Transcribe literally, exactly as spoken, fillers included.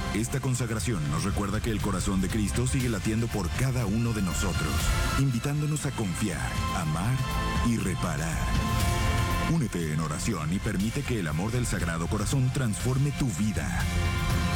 Esta consagración nos recuerda que el corazón de Cristo sigue latiendo por cada uno de nosotros, invitándonos a confiar, amar y reparar. Únete en oración y permite que el amor del Sagrado Corazón transforme tu vida.